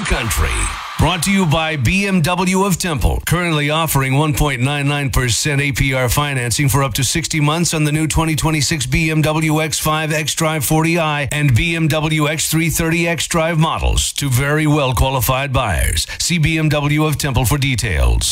Country. Brought to you by BMW of Temple. Currently offering 1.99% APR financing for up to 60 months on the new 2026 BMW X5 xDrive 40i and BMW X330 xDrive models to very well qualified buyers. See BMW of Temple for details.